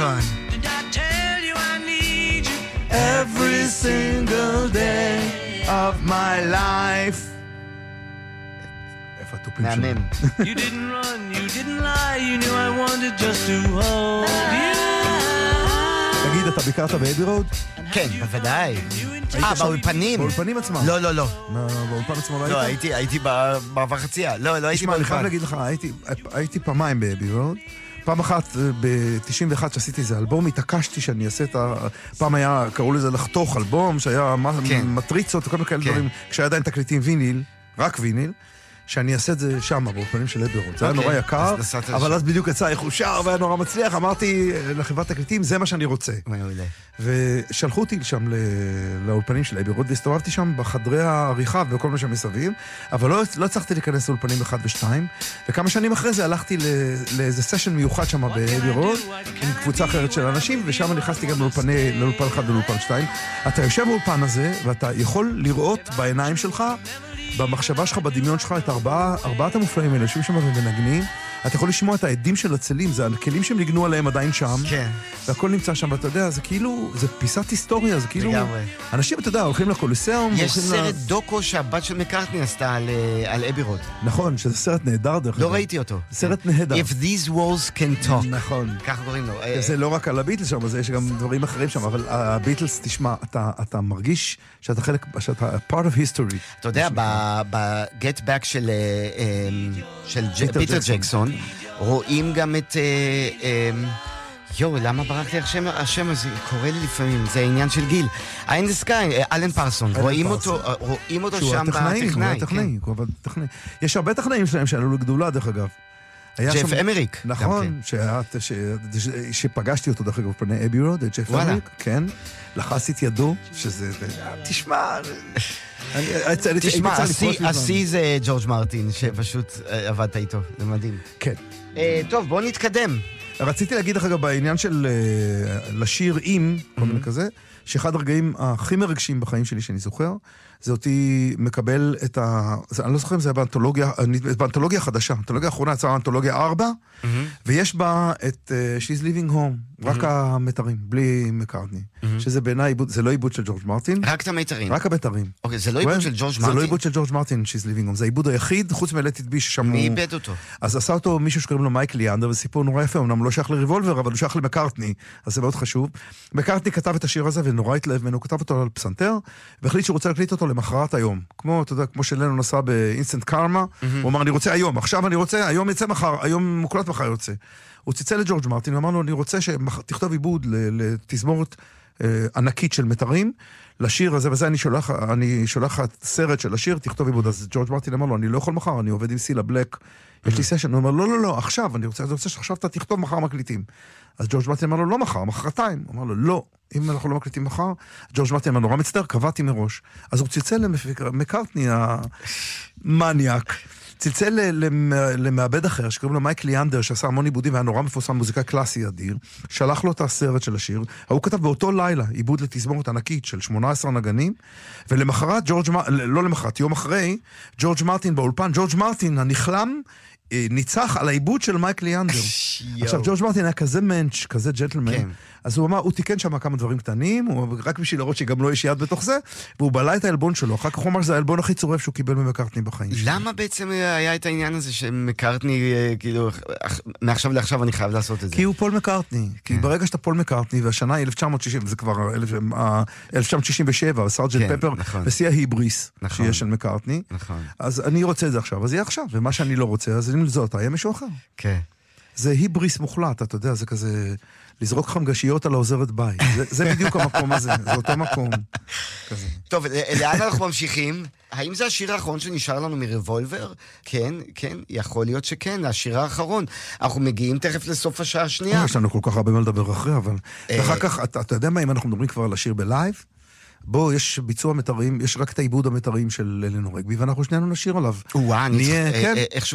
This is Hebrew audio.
נכון. Every single day of my life. איפה התופים שלנו? מהמם. You didn't run, you didn't lie, you knew I wanted just to hold you. תגיד, אתה ביקרת באבי רוד? כן, בוודאי. באולפנים? באולפנים עצמם. לא, לא, לא. באולפן עצמו לא לא, היית? הייתי במעבר חצייה. לא הייתי תשמע, אני חייב באולפן. להגיד לך, הייתי פעמיים באבי רוד. פעם אחת ב-91 שעשיתי איזה אלבום, התעקשתי שאני אעשה את ה... פעם היה, קראו לזה לחתוך אלבום, שהיה מטריצות וכל מיני כאלה דברים, כשהיה עדיין תקליטים ויניל, רק ויניל, שאני אעשה את זה שם, באולפנים של אבי רוד. זה היה נורא יקר, אבל אז בדיוק יצא איך הוא שר והיה נורא מצליח, אמרתי לחברת תקליטים, זה מה שאני רוצה. ושלחו אותי לשם לאולפנים של אבי רוד, והסתובבתי שם בחדרי העריכה וכל מה שמסביב, אבל לא הצלחתי להיכנס לאולפנים 1 ו-2, וכמה שנים אחרי זה הלכתי לאיזה סשן מיוחד שם באבי רוד, עם קבוצה אחרת של אנשים, ושם נכנסתי גם לאולפן 1 ולאולפן 2. אתה יושב באולפן הזה, ואתה יכול לראות בעיניים שלך, במחשבה שלך, בדמיון שלך, את ארבעת המופלאים האלה, יושבים שם ומנגנים, אתה יכול לשמוע את העדים של הצלים, זה הכלים שהם ניגנו עליהם עדיין שם, כן. והכל נמצא שם, ואתה יודע, זה כאילו, זה פיסת היסטוריה, זה כאילו... לגמרי. אנשים, אתה יודע, הולכים לקוליסאום, יש סרט דוקו שהבת של מקארטני עשתה על אבי רוד. נכון, שזה סרט נהדר דרך לא ראיתי אותו. סרט נהדר. If these walls can talk. נכון. ככה קוראים לו. זה לא רק על הביטלס שם, יש גם דברים אחרים שם, אבל הביטלס, תשמע, אתה מרגיש שאתה חלק, שאתה part of history. אתה יודע, ב-Get Back של פיטר ג'קסון, רואים גם את... למה ברקתי השם הזה? קורא לי לפעמים, זה העניין של גיל. In the Sky, אלן פרסון, רואים אותו שם בטכנאי. יש הרבה טכנאים שלהם שעלו לגדולה, דרך אגב. ג'ף אמריק. נכון, שפגשתי אותו דרך אגב פני אבי רוד, את ג'ף אמריק, כן, לחס את ידו, שזה, תשמע, השיא זה ג'ורג' מרטין, שפשוט עבדת איתו, זה מדהים. כן. טוב, בואו נתקדם. רציתי להגיד לך בעניין של לשיר עם, כל מיני כזה, שאחד הרגעים הכי מרגשים בחיים שלי שאני זוכר, זה אותי מקבל את אני לא זוכר אם זה היה באנתולוגיה חדשה, האנתולוגיה האחרונה יצאה באנתולוגיה 4, ויש בה את She's Living Home, רק המתרים, בלי מקארטני, שזה בעיניי, זה לא עיבוד של ג'ורג' מרטין. רק את המתרים? רק המתרים. אוקיי, זה לא עיבוד של ג'ורג' מרטין? זה לא עיבוד של ג'ורג' מרטין, She's Living Home, זה העיבוד היחיד, חוץ מ-Let It Be ששם מי איבד אותו? אז עשה אותו מישהו שקוראים לו מייק ליאנדר, וסיפור נורא יפה, אמנם לא שייך לריבולבר, אבל הוא שייך למקארטני, אז זה מאוד חשוב. מקארטני כתב את השיר הזה ונורא התלהב ממנו, הוא כתב אותו על פסנתר, והחליט שהוא רוצה להקליט אותו למחרת היום. כמו, אתה יודע, כמו שלנו נסע באינסטנט קארמה, הוא אמר, אני רוצה היום, עכשיו אני רוצה, היום יצא מחר, היום מוקלט מחר יוצא. הוא ציצל לג'ורג' מרטין, ואמר לו, אני רוצה שתכתוב עיבוד לתזמורת ענקית של מתרים, לשיר הזה, וזה אני שולח סרט של השיר, תכתוב עיבוד. אז ג'ורג' מרטין אמר לו, אני לא יכול מחר, אני עובד עם סילה בלק, יש לי סשן. הוא אומר, לא, עכשיו, אני רוצה שעכשיו אתה תכתוב מחר מקליטים. אז ג'ורג' מרטין אמר לו, לא מחר, מחרתיים. הוא אמר לו, לא, אם אנחנו לא מקליטים מחר, ג'ורג' מרטין אמר, נורא מצטער, קבעתי מראש. אז הוא צלצל למקארטני המניאק, צלצל למעבד אחר, שקוראים לו מייק ליאנדר, שעשה המון עיבודים, והיה נורא מפורסם, מוזיקה קלאסי אדיר, שלח לו את הסרט של השיר, הוא כתב באותו לילה, עיבוד לתזמורת ענקית של 18 נגנים, ולמחרת, לא למחרת, יום אחרי, ג'ורג' מרטין באולפן, ג'ורג' מרטין הנכלם, ניצח על העיבוד של מייק ליאנדר. עכשיו, ג'ורג' מרטין היה כזה מנץ', כזה ג'נטלמן, אז הוא אמר, הוא תיקן שם כמה דברים קטנים, רק בשביל לראות שגם לא יש יד בתוך זה, והוא בלה את האלבון שלו, אחר כך הוא אמר שזה האלבון הכי צורף שהוא קיבל ממקארטני בחיים שלו. למה בעצם היה את העניין הזה שמקארטני, כאילו, מעכשיו לעכשיו אני חייב לעשות את זה? כי הוא פול מקארטני, כי ברגע שאתה פול מקארטני, והשנה היא 1960, זה כבר 1967, סארג'נט פפר, בשיא ההיבריס שיש של מקארטני, אז אני רוצה את זה עכשיו, אז יהיה עכשיו, ומה שאני לא רוצה, אז אם זאת, היה מישהו אחר. כן. זה היבריס מוחלט, אתה יודע, זה כזה, לזרוק חמגשיות על העוזרת בית. זה בדיוק המקום הזה, זה אותו מקום. כזה. טוב, לאן אנחנו ממשיכים? האם זה השיר האחרון שנשאר לנו מריבולבר? כן, יכול להיות שכן, השיר האחרון. אנחנו מגיעים תכף לסוף השעה השנייה. יש לנו כל כך הרבה מה לדבר אחרי, אבל... אחר כך, אתה יודע מה, אם אנחנו מדברים כבר על השיר בלייב, בוא, יש ביצוע מתרים, יש רק את העיבוד המתרים של אלינור רגבי, ואנחנו שנינו נשיר עליו. איך